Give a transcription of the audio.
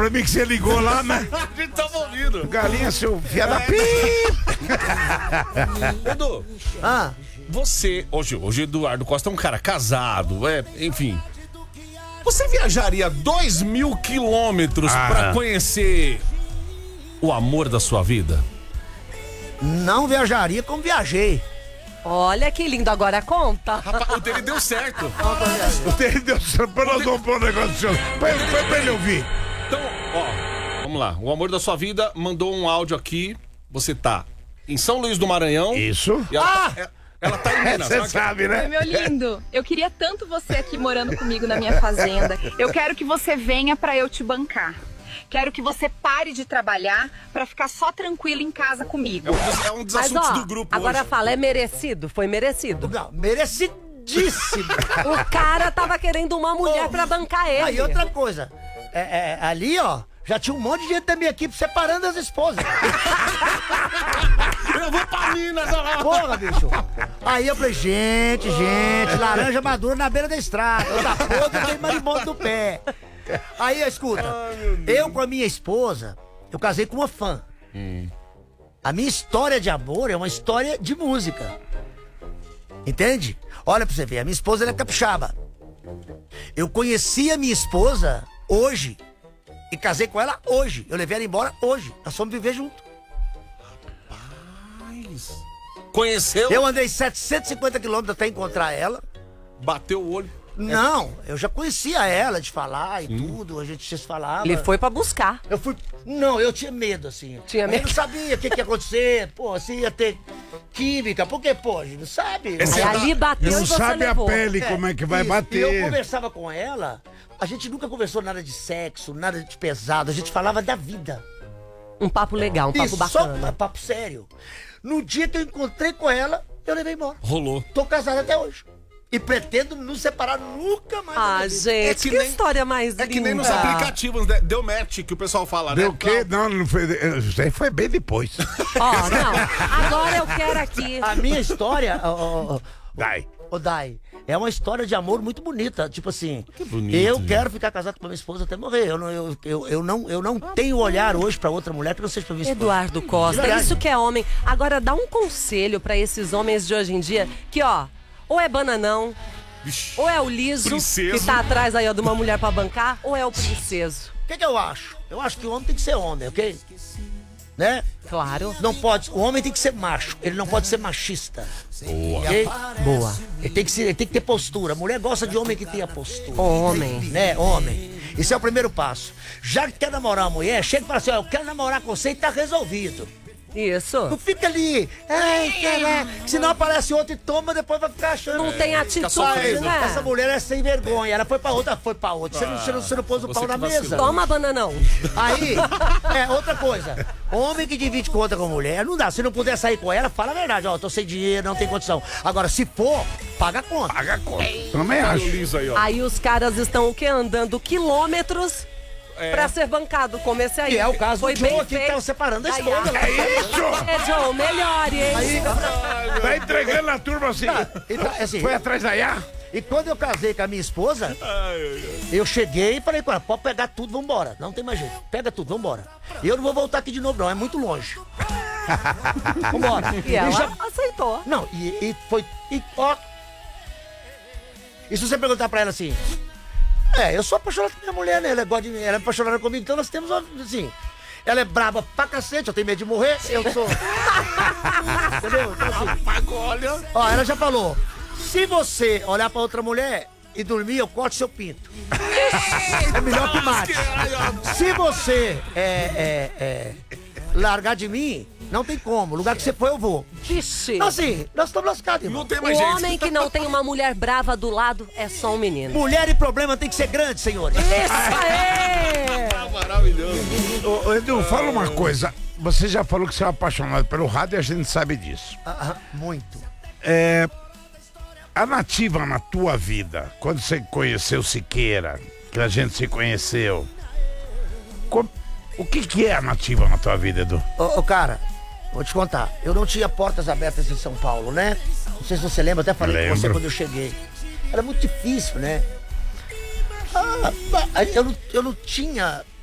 pra mim que você ligou lá, né? A gente tava ouvindo. Galinha, seu fia da pi. Edu, você, hoje Eduardo Costa é um cara casado, enfim. Você viajaria 2.000 quilômetros pra conhecer o amor da sua vida? Não viajaria como viajei. Olha que lindo, agora conta. Rapaz, o dele deu certo. O dele deu certo, pra nós vamos pôr um negócio do senhor. Põe pra ele ouvir. Então, vamos lá. O amor da sua vida mandou um áudio aqui. Você tá em São Luís do Maranhão. Isso. E ela tá em Minas. Você sabe, né? Oi, meu lindo. Eu queria tanto você aqui morando comigo na minha fazenda. Eu quero que você venha pra eu te bancar. Quero que você pare de trabalhar pra ficar só tranquilo em casa comigo. É um dos Mas, assuntos ó, do grupo agora hoje. fala, é merecido? Foi merecido. Não, merecidíssimo. O cara tava querendo uma mulher pra bancar ele. Aí outra coisa, ali, ó, já tinha um monte de gente da minha equipe separando as esposas. Eu vou pra Minas, olha lá. Porra, bicho. Aí eu falei, gente, laranja madura na beira da estrada. Outra podre tem marimbondo no pé. Aí, escuta, eu com a minha esposa, eu casei com uma fã. A minha história de amor é uma história de música. Entende? Olha pra você ver, a minha esposa ela é capixaba. Eu conheci a minha esposa hoje e casei com ela hoje. Eu levei ela embora hoje. Nós fomos viver junto. Conheceu? Eu andei 750 quilômetros até encontrar ela. Bateu o olho. Não, eu já conhecia ela de falar e tudo, a gente se falava. Ele foi pra buscar. Eu fui. Não, eu tinha medo, assim. Tinha medo? Eu não sabia o que ia acontecer. Pô, se ia ter química. Porque, pô, a gente não sabe. Aí ali bateu Não e você sabe levou. a pele como é que vai Isso. bater. E eu conversava com ela, a gente nunca conversou nada de sexo, nada de pesado, a gente falava da vida. Um papo legal, um papo Isso, bacana. só papo sério. No dia que eu encontrei com ela, eu levei embora. Rolou. Tô casado até hoje. E pretendo nos separar nunca mais. na Ah, minha vida. gente, que história mais linda. É que nem nos aplicativos, né? Deu match, que o pessoal fala, né? Deu o quê? Não foi. Isso aí foi bem depois. Ó, não. Agora eu quero aqui. A minha história, Dai. Dai, é uma história de amor muito bonita. Tipo assim, bonito, eu gente. quero ficar casado com a minha esposa até morrer. Eu não tenho olhar hoje pra outra mulher que não seja pra minha esposa. Eduardo Costa, De verdade. isso que é homem. Agora dá um conselho pra esses homens de hoje em dia que, ó, ou é bananão, Vixe. ou é o liso, Princeso. que tá atrás aí ó, de uma mulher pra bancar, ou é o princeso. O que eu acho? Eu acho que o homem tem que ser homem, ok? Né? Claro. Não pode. O homem tem que ser macho. Ele não pode ser machista. Boa. Ok? Boa. Ele tem que ter postura. A mulher gosta de homem que tenha postura. Homem. Né? Homem. Esse é o primeiro passo. Já que quer namorar uma mulher, chega e fala assim: ó, eu quero namorar com você e tá resolvido. Não Isso. fica ali. Ai, cara. Senão aparece outro e toma, depois vai ficar achando. Não tem atitude, sofrendo. né? Essa mulher é sem vergonha. Ela foi pra outra, foi pra outra. Você não pôs o você pau que na vacilou. mesa. Toma, bananão. Aí, outra coisa. Homem que divide conta com mulher, não dá. Se não puder sair com ela, fala a verdade. Ó, tô sem dinheiro, não tem condição. Agora, se for, paga a conta. Paga a conta. Também Olha o acho. liso aí, ó. Aí os caras estão o quê? Andando quilômetros pra ser bancado, como esse aí. Que é o caso Foi do Joe bem aqui, que feito. tava separando a Ai, esposa. ai. Né? Isso! É, Joe, melhore, hein? Aí, Tá entregando a turma assim. então, assim, Foi atrás da Iá? e quando eu casei com a minha esposa, eu cheguei e falei com ela, pode pegar tudo, vambora. Não tem mais jeito. Pega tudo, vambora. E eu não vou voltar aqui de novo, não. É muito longe. Vambora. E ela já- aceitou. Não, e foi. Ó. E se você perguntar pra ela assim. Eu sou apaixonado por minha mulher, né? Ela é apaixonada comigo, então nós temos assim. Ela é braba pra cacete, eu tenho medo de morrer, eu sou. Entendeu? Então, assim, Olha. ó, ela já falou: se você olhar pra outra mulher e dormir, eu corto seu pinto. É melhor que mate. Se você largar de mim, não tem como. O lugar que você foi, eu vou. Vixe. Então, assim, nós estamos lascados, irmão. Não tem O mais jeito. homem que não tem uma mulher brava do lado é só um menino. Mulher e problema tem que ser grande, senhores. Isso aí! Tá maravilhoso. Ô, Edu, fala uma coisa. Você já falou que você é apaixonado pelo rádio e a gente sabe disso. Muito. A nativa na tua vida, quando você conheceu Siqueira, que a gente se conheceu, o que é a nativa na tua vida, Edu? Ô, cara, vou te contar. Eu não tinha portas abertas em São Paulo, né? Não sei se você lembra, até falei com você Lembro. quando eu cheguei. Era muito difícil, né? Eu não tinha